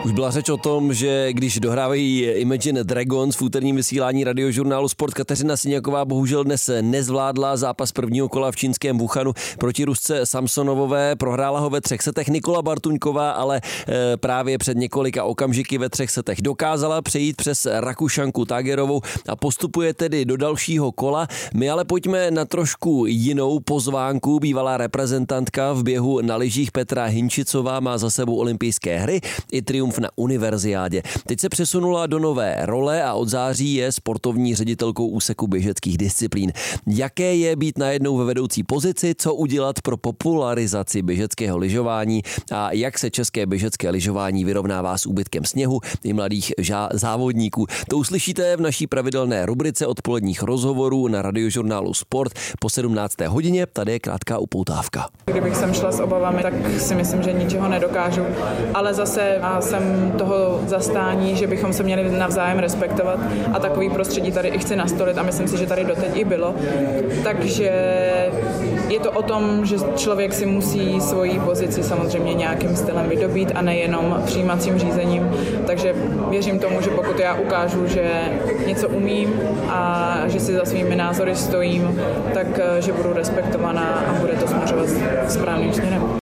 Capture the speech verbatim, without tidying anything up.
Už byla řeč o tom, že když dohrávají Imagine Dragons v úterním vysílání radiožurnálu Sport, Kateřina Siniaková bohužel dnes nezvládla zápas prvního kola v čínském Wuhanu proti Rusce Samsonovové. Prohrála ho ve třech setech Nikola Bartuňková, ale právě před několika okamžiky ve třech setech dokázala přejít přes Rakušanku Tagerovou a postupuje tedy do dalšího kola. My ale pojďme na trošku jinou pozvánku. Bývalá reprezentantka v běhu na lyžích Petra Hinčicová má za sebou olympijské hry i triumf na univerziádě. Teď se přesunula do nové role a od září je sportovní ředitelkou úseku běžeckých disciplín. Jaké je být najednou ve vedoucí pozici, co udělat pro popularizaci běžeckého lyžování a jak se české běžecké lyžování vyrovnává s úbytkem sněhu i mladých žá- závodníků. To uslyšíte v naší pravidelné rubrice odpoledních rozhovorů na radiožurnálu Sport po sedmnácté hodině. Tady je krátká upoutávka. Kdybych sem šla s obavami, tak si myslím, že ničeho nedokážu, ale zase já jsem toho zastání, že bychom se měli navzájem respektovat a takový prostředí tady i chci nastolit a myslím si, že tady doteď i bylo. Takže je to o tom, že člověk si musí svoji pozici samozřejmě nějakým stylem vydobít a nejenom přijímacím řízením. Takže věřím tomu, že pokud já ukážu, že něco umím a že si za svými názory stojím, tak že budu respektovaná a bude to směřovat správným směrem.